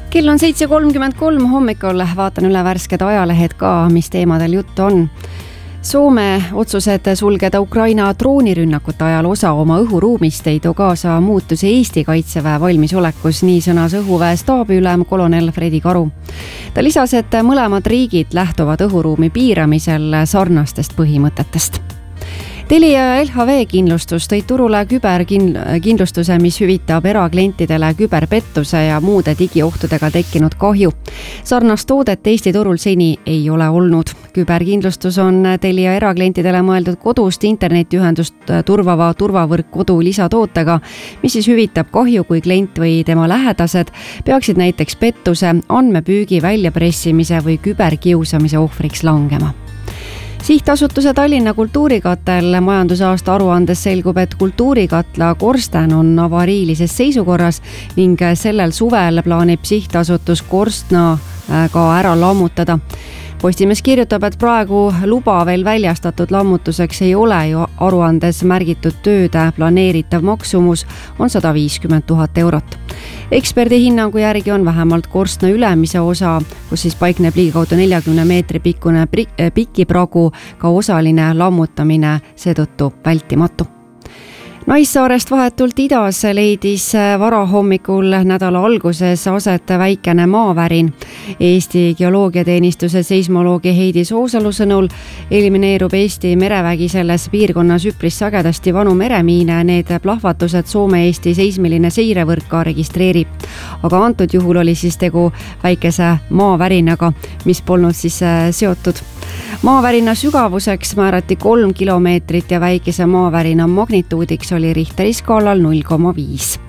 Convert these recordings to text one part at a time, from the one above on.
Kell on 7.33 hommikul, vaatan üle värsked ajalehed ka, mis teemadel juttu on. Soome otsused sulgeda Ukraina droonirünnakute ajal osa oma õhuruumist ei too kaasa muutusi Eesti kaitseväe valmisolekus, nii sõnas õhuväe staabiülem kolonel Fredi Karu. Ta lisas, et mõlemad riigid lähtuvad õhuruumi piiramisel sarnastest põhimõtetest. Telia ja LHV kindlustus tõid turule küberkindlustuse, mis hüvitab eraklientidele küberpettuse ja muude digiohtudega tekkinud kahju. Sarnast toodet Eesti turul seni ei ole olnud. Küberkindlustus on Telia eraklientidele mõeldud kodust internetiühendust turvava turvavõrk kodu lisatootega, mis siis hüvitab kahju, kui klient või tema lähedased peaksid näiteks pettuse, andmepüügi, väljapressimise või küberkiusamise ohvriks langema. Sihtasutuse Tallinna kultuurikatel majandusaasta aruandes selgub, et kultuurikatla korsten on avariilises seisukorras ning sellel suvel plaanib sihtasutus korstna ka ära lammutada. Postimees kirjutab, et praegu luba veel väljastatud lammutuseks ei ole ju aruandes märgitud tööde planeeritav maksumus on 150 000 eurot. Eksperdi hinnangu järgi on vähemalt korstna ülemise osa, kus siis paikneb ligikaudu 40 meetri pikkune pikipragu, ka osaline lammutamine seetõttu vältimatu. Naissaarest vahetult idas leidis varahommikul nädala alguses aset väikene maavärin. Eesti Geoloogiateenistuse seismoloogi Heidi Soosalu sõnul elimineerub Eesti merevägi selles piirkonnas üpris sagedasti vanu meremiine. Need plahvatused Soome-Eesti seismiline seirevõrk ka registreerib. Aga antud juhul oli siis tegu väikese maavärinaga, mis polnud siis seotud. Maavärina sügavuseks määrati 3 kilomeetrit ja väikese maavärina magnituudiks oli Richteri skaalal 0,5.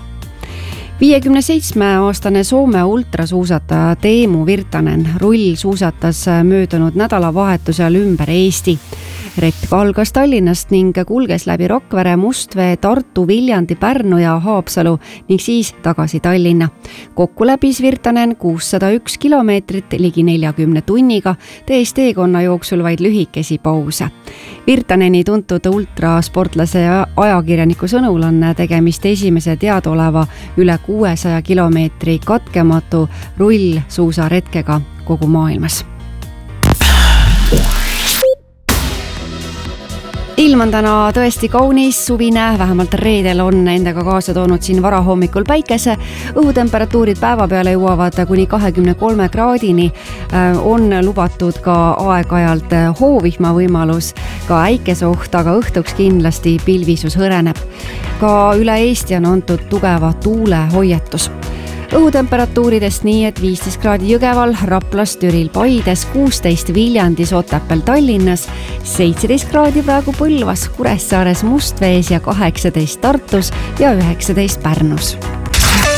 57-aastane Soome ultrasuusataja Teemu Virtanen rull suusatas möödunud nädalavahetusel ümber Eesti. Retk algas Tallinnast ning kulges läbi Rakvere, Mustvee, Tartu, Viljandi, Pärnu ja Haapsalu ning siis tagasi Tallinna. Kokku läbis Virtanen 601 kilomeetrit ligi 40 tunniga, tees teekonna jooksul vaid lühikesi pause. Virtaneni tuntud ultrasportlase ja ajakirjaniku sõnul on tegemist esimese teadaoleva üle 600 kilomeetri katkematu rullsuusaretkega kogu maailmas. Ilm on täna tõesti kaunis, suvine, vähemalt reedel on endaga kaasa toonud siin varahommikul päikese. Õhutemperatuurid päeva peale jõuavad kuni 23 kraadini. On lubatud ka aeg-ajalt hoovihma võimalus, ka äikesoht, aga õhtuks kindlasti pilvisus hõreneb. Ka üle Eesti on antud tugeva tuulehoiatus. Õhutemperatuuridest nii, et 15 kraadi Jõgeval, Raplas, Türil, Paides, 16 Viljandis, Otepääl, Tallinnas, 17 kraadi praegu Põlvas, Kuressaares, Mustvees ja 18 Tartus ja 19 Pärnus.